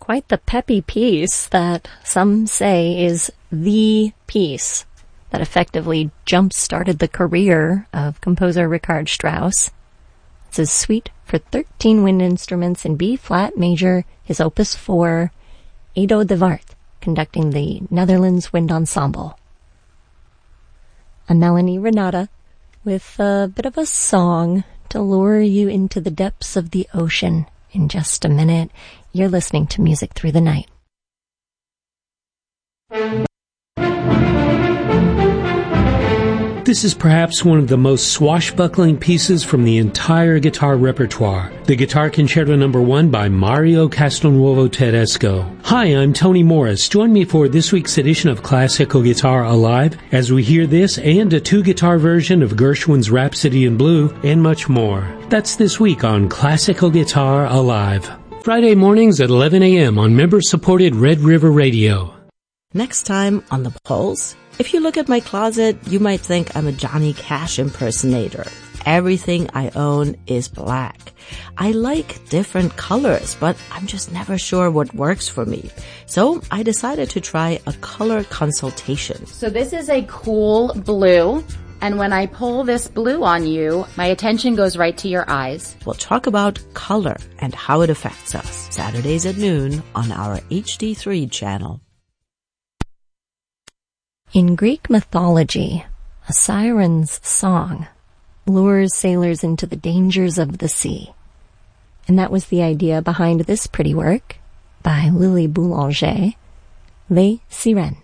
Quite the peppy piece that some say is the piece that effectively jump-started the career of composer Richard Strauss. It's his suite for 13 wind instruments in B-flat major, his opus 4, Edo de Wart, conducting the Netherlands Wind Ensemble. I'm Melanie Renata with a bit of a song to lure you into the depths of the ocean. In just a minute, you're listening to Music Through the Night. This is perhaps one of the most swashbuckling pieces from the entire guitar repertoire, the Guitar Concerto No. 1 by Mario Castelnuovo Tedesco. Hi, I'm Tony Morris. Join me for this week's edition of Classical Guitar Alive as we hear this and a two-guitar version of Gershwin's Rhapsody in Blue and much more. That's this week on Classical Guitar Alive. Friday mornings at 11 a.m. on member-supported Red River Radio. Next time on The Pulse, if you look at my closet, you might think I'm a Johnny Cash impersonator. Everything I own is black. I like different colors, but I'm just never sure what works for me. So I decided to try a color consultation. So this is a cool blue. And when I pull this blue on you, my attention goes right to your eyes. We'll talk about color and how it affects us. Saturdays at noon on our HD3 channel. In Greek mythology, a siren's song lures sailors into the dangers of the sea. And that was the idea behind this pretty work by Lily Boulanger, Les Sirènes.